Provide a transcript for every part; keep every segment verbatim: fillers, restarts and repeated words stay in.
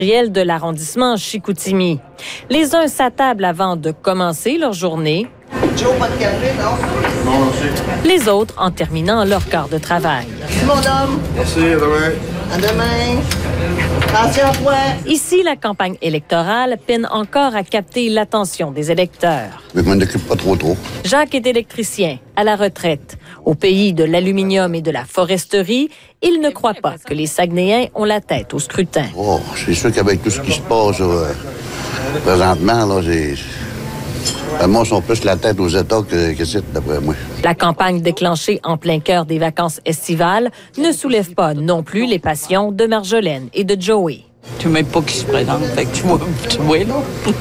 de l'arrondissement Chicoutimi. Les uns s'attablent avant de commencer leur journée. Joe, pas de café, non? Non, merci. Les autres en terminant leur quart de travail. Merci, mon homme. Merci, à demain. À demain. Attention à toi. Ici, la campagne électorale peine encore à capter l'attention des électeurs. Mais je m'en occupe pas trop trop. Jacques est électricien, à la retraite. Au pays de l'aluminium et de la foresterie, il ne croit pas que les Saguenayens ont la tête au scrutin. Oh, c'est sûr qu'avec tout ce qui se passe euh, présentement, là, j'ai... Le monde sont plus la tête aux États que, que c'est, d'après moi. La campagne déclenchée en plein cœur des vacances estivales ne soulève pas non plus les passions de Marjolaine et de Joey. Tu ne sais même pas qui se présente, fait que tu vois, tu vois là.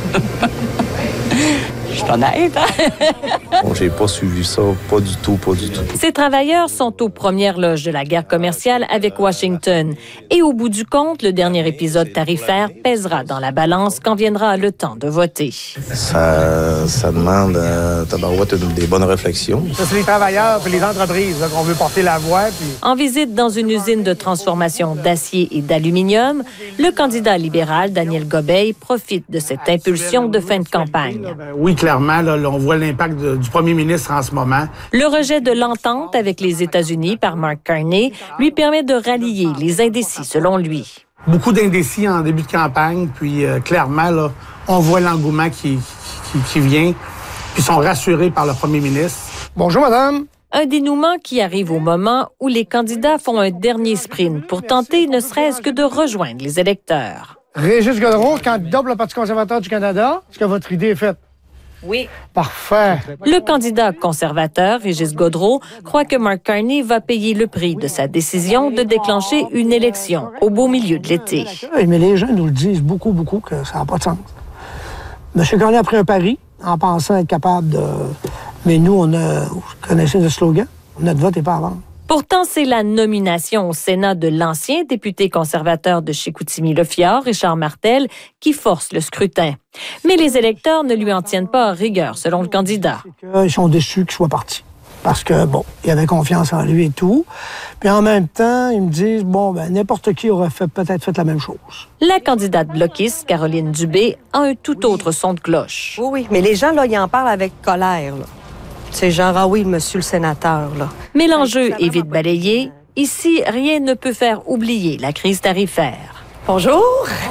Je suis honnête, hein? Bon, j'ai pas suivi ça, pas du tout, pas du tout. Ces travailleurs sont aux premières loges de la guerre commerciale avec Washington. Et au bout du compte, le dernier épisode tarifaire pèsera dans la balance quand viendra le temps de voter. Ça, ça demande euh, tabarouette, des bonnes réflexions. Ça, c'est les travailleurs et les entreprises là, qu'on veut porter la voix. Puis... En visite dans une usine de transformation d'acier et d'aluminium, le candidat libéral Daniel Gobeil profite de cette impulsion de fin de campagne. Oui, clairement, là, on voit l'impact de, du premier ministre en ce moment. Le rejet de l'entente avec les États-Unis par Mark Carney lui permet de rallier les indécis, selon lui. Beaucoup d'indécis en début de campagne, puis euh, clairement, là, on voit l'engouement qui, qui, qui vient, puis sont rassurés par le premier ministre. Bonjour, madame. Un dénouement qui arrive au moment où les candidats font un dernier sprint pour tenter ne serait-ce que de rejoindre les électeurs. Régis Godreau, candidat pour le Parti conservateur du Canada, est-ce que votre idée est faite? Oui. Parfait. Le candidat conservateur, Régis Godreau, croit que Mark Carney va payer le prix de sa décision de déclencher une élection au beau milieu de l'été. Mais les gens nous le disent beaucoup, beaucoup que ça n'a pas de sens. M. Carney a pris un pari en pensant être capable de... Mais nous, on a... Vous connaissez le slogan? Notre vote n'est pas à vendre. Pourtant, c'est la nomination au Sénat de l'ancien député conservateur de Chicoutimi-Le-Fjord, Richard Martel, qui force le scrutin. Mais les électeurs ne lui en tiennent pas à rigueur, selon le candidat. Ils sont déçus qu'il soit parti. Parce que, bon, il avait confiance en lui et tout. Puis en même temps, ils me disent, bon, ben n'importe qui aurait fait, peut-être fait la même chose. La candidate bloquiste, Caroline Dubé, a un tout autre son de cloche. Oui, oui, mais les gens, là, ils en parlent avec colère, là. C'est genre, ah oui, monsieur le sénateur, là. Mais l'enjeu est vite balayé. Ici, rien ne peut faire oublier la crise tarifaire. Bonjour!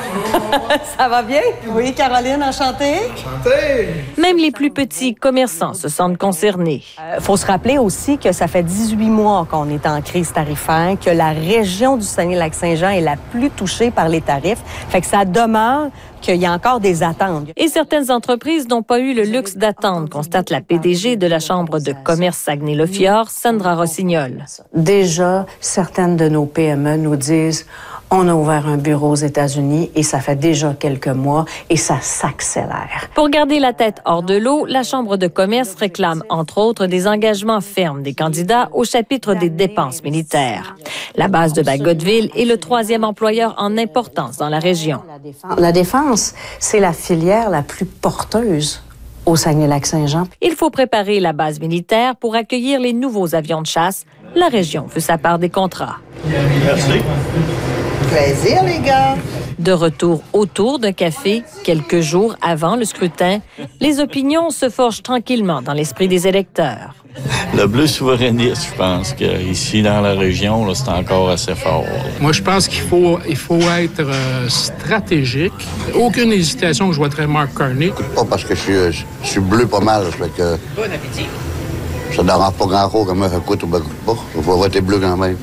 Ça va bien? Oui, Caroline, enchantée? Enchantée! Même les plus petits commerçants se sentent concernés. Il euh, faut se rappeler aussi que ça fait dix-huit mois qu'on est en crise tarifaire, que la région du Saguenay-Lac-Saint-Jean est la plus touchée par les tarifs. Fait que ça demeure qu'il y a encore des attentes. Et certaines entreprises n'ont pas eu le luxe d'attendre, constate la P D G de la Chambre de commerce Saguenay-Le-Fjord, Sandra Rossignol. Déjà, certaines de nos P M E nous disent on a ouvert un bureau aux États-Unis et ça fait déjà quelques mois et ça s'accélère. Pour garder la tête hors de l'eau, la Chambre de commerce réclame, entre autres, des engagements fermes des candidats au chapitre des dépenses militaires. La base de Bagotville est le troisième employeur en importance dans la région. La défense, c'est la filière la plus porteuse au Saguenay-Lac-Saint-Jean. Il faut préparer la base militaire pour accueillir les nouveaux avions de chasse. La région veut sa part des contrats. Merci. Plaisir, les gars. De retour autour d'un café, quelques jours avant le scrutin, les opinions se forgent tranquillement dans l'esprit des électeurs. Le bleu souverainiste, je pense qu'ici, dans la région, là, c'est encore assez fort. Moi, je pense qu'il faut, il faut être euh, stratégique. Aucune hésitation que je voterais Mark Carney. Pas parce que je suis, je suis bleu pas mal, ça fait que... Bon appétit. Ça ne dérange pas grand-chose comment ça coûte ou pas. Il faut voter bleu quand même.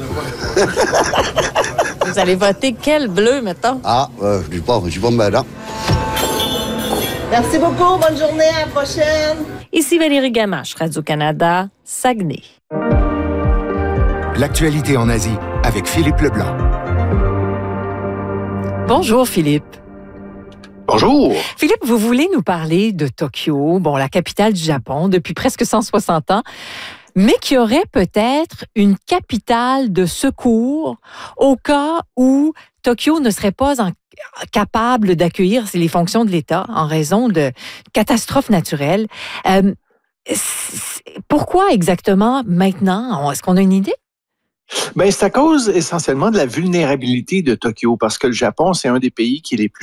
Vous allez voter quel bleu, mettons? Ah, euh, je dis pas, je dis pas maintenant. Merci beaucoup. Bonne journée. À la prochaine. Ici Valérie Gamache, Radio-Canada, Saguenay. L'actualité en Asie avec Philippe Leblanc. Bonjour Philippe. Bonjour. Philippe, vous voulez nous parler de Tokyo, bon, la capitale du Japon, depuis presque cent soixante ans, mais qui aurait peut-être une capitale de secours au cas où Tokyo ne serait pas en, capable d'accueillir les fonctions de l'État en raison de catastrophes naturelles. Euh, pourquoi exactement maintenant? Est-ce qu'on a une idée? Bien, c'est à cause essentiellement de la vulnérabilité de Tokyo, parce que le Japon, c'est un des pays qui est les plus